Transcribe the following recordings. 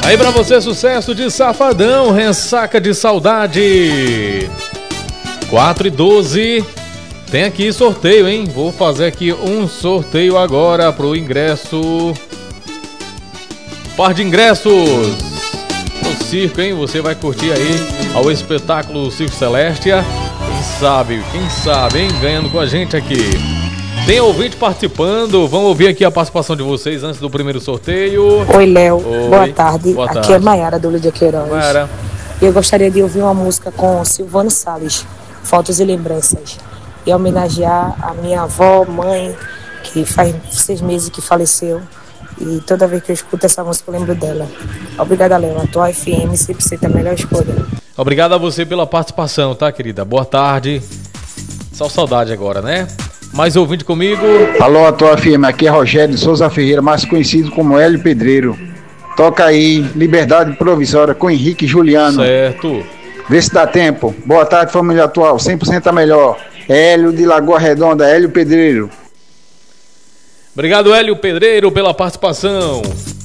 Aí pra você, sucesso de Safadão, Ressaca de Saudade. 4:12. Tem aqui sorteio, hein? Vou fazer aqui um sorteio agora pro ingresso. Par de ingressos no circo, hein? Você vai curtir aí ao espetáculo Circo Celestia. Quem sabe, hein? Ganhando com a gente aqui. Tem ouvinte participando. Vamos ouvir aqui a participação de vocês antes do primeiro sorteio. Oi, Léo. Boa tarde. Aqui é Maiara do Lídia Queiroz. Maiara. Eu gostaria de ouvir uma música com Silvano Salles, Fotos e Lembranças. E homenagear a minha avó, mãe, que faz 6 meses que faleceu. E toda vez que eu escuto essa música eu lembro dela. Obrigada, Léo. A tua FM sempre é a melhor escolha. Obrigado a você pela participação, tá, querida? Boa tarde. Só saudade agora, né? Mais ouvinte comigo. Alô, a tua FM. Aqui é Rogério de Souza Ferreira, mais conhecido como Hélio Pedreiro. Toca aí, Liberdade Provisória com Henrique e Juliano. Certo. Vê se dá tempo. Boa tarde, família atual. 100% a melhor. Hélio de Lagoa Redonda, Hélio Pedreiro. Obrigado, Hélio Pedreiro, pela participação.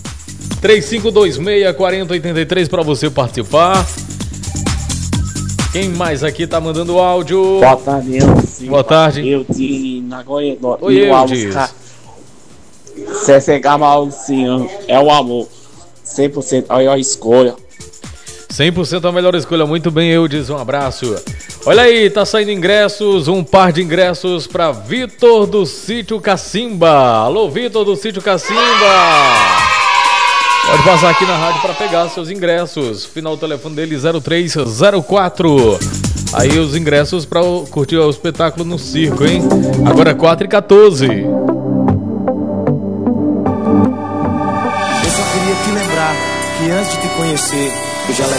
3526-4083 para você participar. Quem mais aqui tá mandando áudio? Boa tarde, Eudes. Boa tarde. Eu de Nagoya. Oi, Eudes. CC Gamalzinho é o amor. 100% a melhor escolha. 100% a melhor escolha. Muito bem, Eudes. Um abraço. Olha aí, tá saindo ingressos. Um par de ingressos para Vitor do Sítio Cacimba. Alô, Vitor do Sítio Cacimba. Pode passar aqui na rádio para pegar seus ingressos. Final do telefone dele 0304. Aí os ingressos para curtir o espetáculo no circo, hein? Agora 4:14. Eu só queria te lembrar que antes de te conhecer, eu já levava